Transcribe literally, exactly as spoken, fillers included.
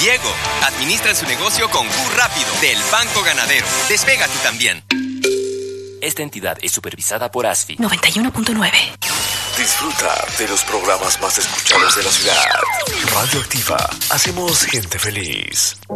Diego, administra su negocio con Q Rápido del Banco Ganadero. Despega tú también. Esta entidad es supervisada por A S F I. noventa y uno punto nueve. Disfruta de los programas más escuchados de la ciudad. Radio Activa. Hacemos gente feliz.